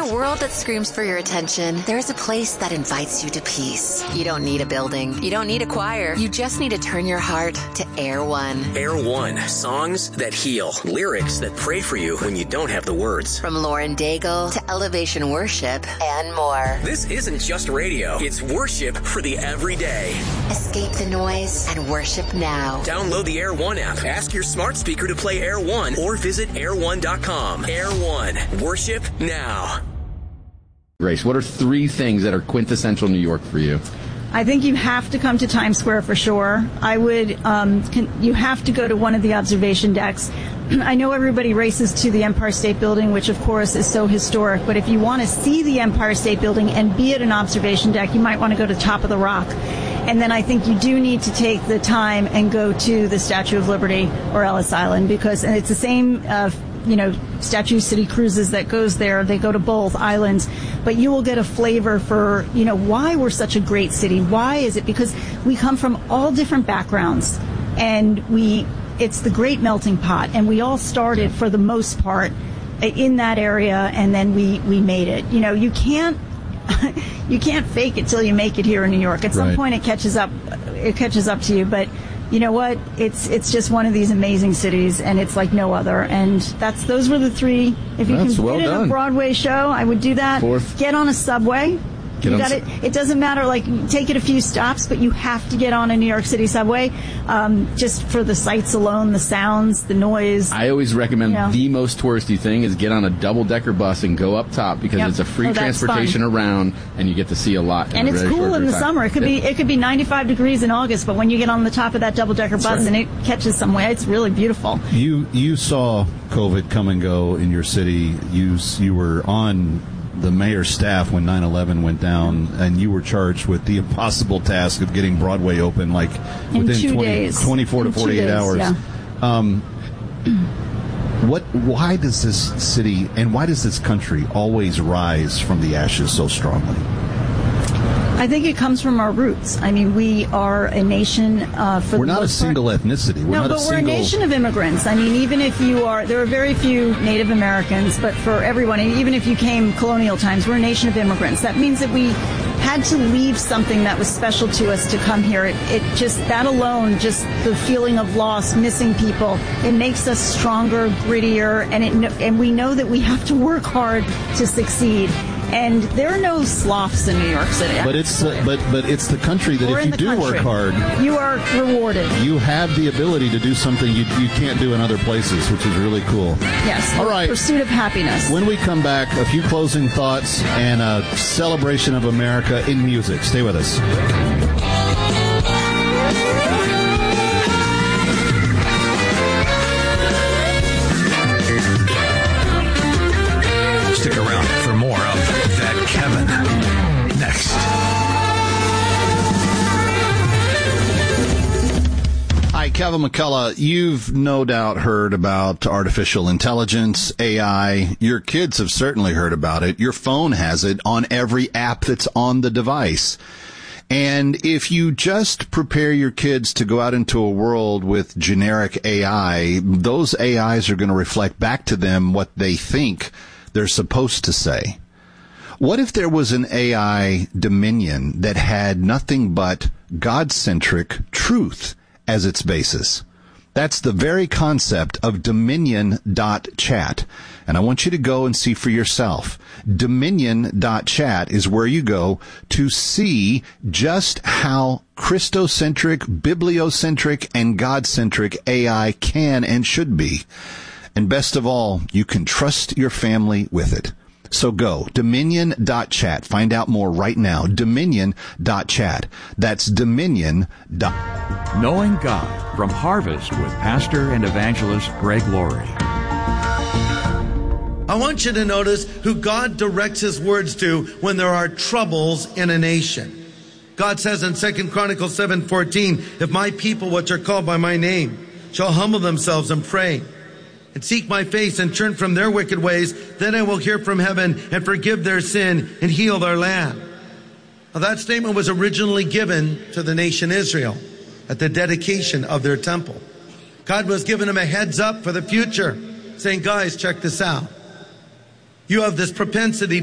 a world that screams for your attention, there's a place that invites you to peace. You don't need a building. You don't need a choir. You just need to turn your heart to Air One. Air One. Songs that heal. Lyrics that pray for you when you don't have the words. From Lauren Daigle to Elevation Worship and more. This isn't just radio. It's worship for the everyday. Escape the noise and worship now. Download the Air One app. Ask your smart speaker to play Air One or visit air1.com. Air One. Worship now. Grace, what are 3 things that are quintessential New York for you? I think you have to come to Times Square for sure. I would, you have to go to one of the observation decks. I know everybody races to the Empire State Building, which of course is so historic, but if you want to see the Empire State Building and be at an observation deck, you might want to go to Top of the Rock. And then I think you do need to take the time and go to the Statue of Liberty or Ellis Island, because it's the same Statue City Cruises that goes there. They go to both islands, but you will get a flavor for, why we're such a great city. Why is it? Because we come from all different backgrounds, and it's the great melting pot, and we all started for the most part in that area, and then we made it. You can't fake it till you make it here in New York. At some point it catches up to you, but you know what? It's just one of these amazing cities, and it's like no other. And those were the 3. If you can get in a Broadway show, I would do that. 4th. Get on a subway. It doesn't matter, take it a few stops, but you have to get on a New York City subway, just for the sights alone, the sounds, the noise. I always recommend the most touristy thing is get on a double-decker bus and go up top, because it's a free transportation around, and you get to see a lot. And it's cool in the summer. It could be 95 degrees in August, but when you get on the top of that double-decker bus and it catches some way, it's really beautiful. You saw COVID come and go in your city. You were on the mayor's staff when 9/11 went down, and you were charged with the impossible task of getting Broadway open within 24 to 48 hours. Yeah. Why does this city and why does this country always rise from the ashes so strongly? I think it comes from our roots. I mean, we are a nation We're not a single ethnicity. We're a nation of immigrants. I mean, even if there are very few Native Americans, but for everyone, and even if you came colonial times, we're a nation of immigrants. That means that we had to leave something that was special to us to come here. That alone, just the feeling of loss, missing people, it makes us stronger, grittier, and we know that we have to work hard to succeed. And there are no sloths in New York City. But it's the country that if you do work hard, you are rewarded. You have the ability to do something you can't do in other places, which is really cool. Yes. All right. Pursuit of happiness. When we come back, a few closing thoughts and a celebration of America in music. Stay with us. Stick around for more of That Kevin next. Hi, Kevin McCullough. You've no doubt heard about artificial intelligence, AI. Your kids have certainly heard about it. Your phone has it on every app that's on the device. And if you just prepare your kids to go out into a world with generic AI, those AIs are going to reflect back to them what they think they're supposed to say. What if there was an AI dominion that had nothing but God-centric truth as its basis? That's the very concept of Dominion.chat. And I want you to go and see for yourself. Dominion.chat is where you go to see just how Christocentric, bibliocentric, and God-centric AI can and should be. And best of all, you can trust your family with it. So go, Dominion.chat. Find out more right now. Dominion.chat. That's Dominion. Knowing God from Harvest with Pastor and Evangelist Greg Laurie. I want you to notice who God directs his words to when there are troubles in a nation. God says in 2 Chronicles 7:14, if my people, which are called by my name, shall humble themselves and pray, and seek my face and turn from their wicked ways, then I will hear from heaven and forgive their sin and heal their land. Now, that statement was originally given to the nation Israel at the dedication of their temple. God was giving them a heads up for the future, saying, guys, check this out. You have this propensity